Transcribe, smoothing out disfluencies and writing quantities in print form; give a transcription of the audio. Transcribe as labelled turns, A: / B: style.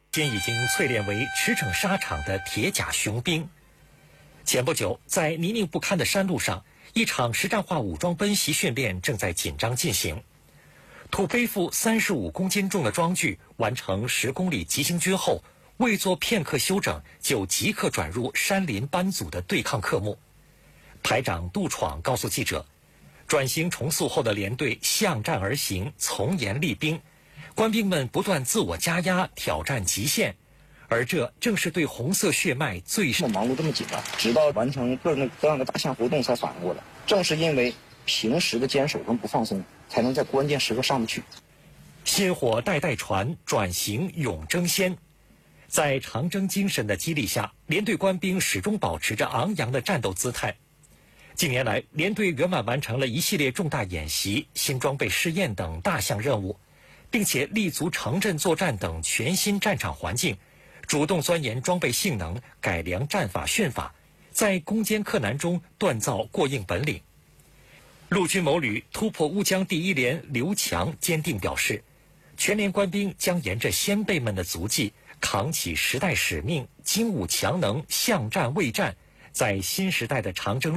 A: 今已经淬炼为驰骋沙场的铁甲雄兵。前不久，在泥泞不堪的山路上，一场实战化武装奔袭训练正在紧张进行。土背负35公斤重的装具，完成10公里急行军后，未做片刻休整，就即刻转入山林班组的对抗科目。排长杜闯告诉记者，转型重塑后的连队向战而行，从严厉兵，官兵们不断自我加压，挑战极限，而这正是对红色血脉最
B: 忙碌这么紧张，直到完成各样的大项活动才反应过来。正是因为平时的坚守跟不放松，才能在关键时刻上不去。
A: 薪火代代传，转型永争先。在长征精神的激励下，连队官兵始终保持着昂扬的战斗姿态。近年来，连队圆满完成了一系列重大演习、新装备试验等大项任务，并且立足城镇作战等全新战场环境，主动钻研装备性能，改良战法训法，在攻坚克难中锻造过硬本领。陆军某旅突破乌江第一连刘强坚定表示，全连官兵将沿着先辈们的足迹，扛起时代使命，精武强能，向战卫战，在新时代的长征